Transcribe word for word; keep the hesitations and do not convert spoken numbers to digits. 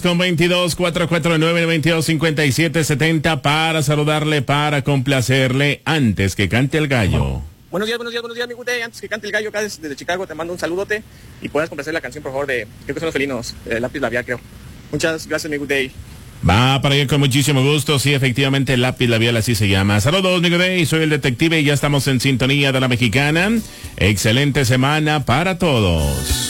Con veintidós, cuatro cuatro nueve, veintidós, cincuenta y siete, setenta para saludarle, para complacerle antes que cante el gallo. Buenos días, buenos días, buenos días, mi Gute. Antes que cante el gallo acá desde, desde Chicago, te mando un saludote y puedas complacer la canción, por favor, de, creo que son los felinos, eh, Lápiz Labial, creo. Muchas gracias, mi Gute. Va para allá con muchísimo gusto, sí, efectivamente, Lápiz Labial así se llama. Saludos, mi Gute, soy el detective y ya estamos en sintonía de la Mexicana. Excelente semana para todos.